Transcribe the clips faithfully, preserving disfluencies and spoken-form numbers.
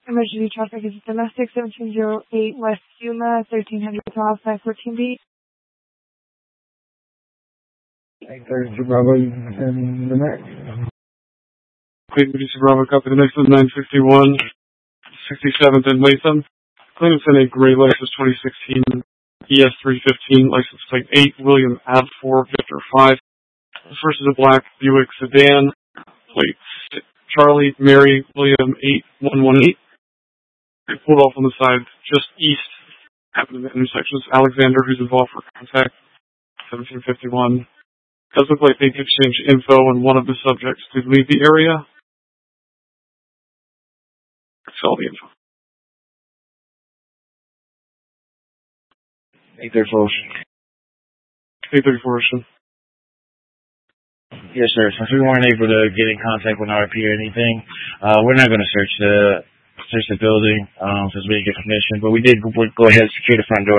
Emergency traffic is domestic, seventeen oh eight West Yuma, thirteen hundred south, five fourteen B. eight thirty-two Bravo, and the next. eight thirty-two Bravo, copy. The next is nine fifty-one, sixty-seventh and Latham. Claimant's in a gray Lexus twenty sixteen E S three fifteen, license plate eight, William Ave four, Victor five. The first is a black Buick sedan, plate Charlie, Mary, William eight one one eight. They pulled off on the side just east, happened in the intersection. It's Alexander, who's involved for contact, seventeen fifty-one. Does look like they did exchange info and one of the subjects did leave the area. That's all the info. eight thirty-four Ocean. eight thirty-four Ocean. Yes, sir. Since we weren't able to get in contact with R P or anything, uh, we're not going to search the search the building um, since we didn't get permission. But we did go ahead and secure the front door.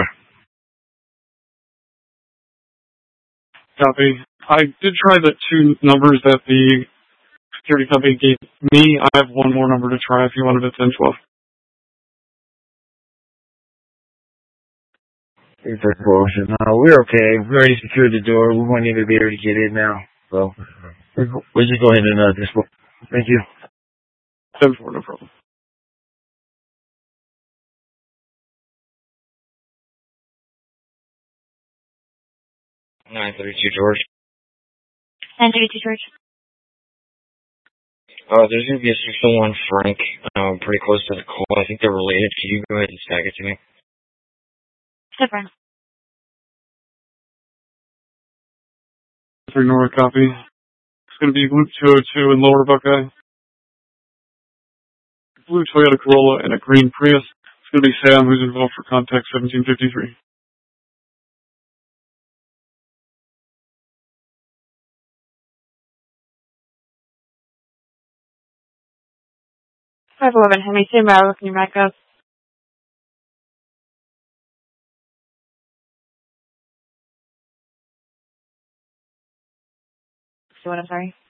Copy. I did try the two numbers that the security company gave me. I have one more number to try if you wanted a ten twelve. eight thirty-four Ocean. No, we're okay. We already secured the door. We won't even be able to get in now. So we'll just go ahead and uh, just go. Thank you. ten four, no problem. nine thirty-two George. nine thirty-two George. Uh, there's going to be a six oh one Frank, um, pretty close to the call. I think they're related. Can you go ahead and stack it to me? Super. Three North, copy. It's going to be Loop two oh two in Lower Buckeye. Blue Toyota Corolla and a green Prius. It's going to be Sam, who's involved for contact seventeen fifty-three. five eleven Henry, same route, looking back up. So what, I'm sorry?